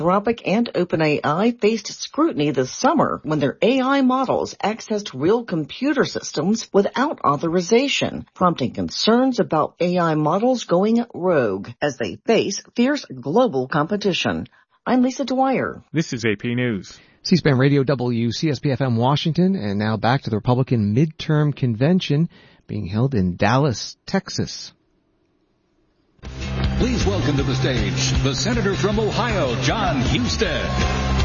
Anthropic and OpenAI faced scrutiny this summer when their AI models accessed real computer systems without authorization, prompting concerns about AI models going rogue as they face fierce global competition. I'm Lisa Dwyer. This is AP News. C-SPAN Radio WCSP-FM Washington, and now back to the Republican midterm convention being held in Dallas, Texas. Please welcome to the stage the Senator from Ohio, John Husted.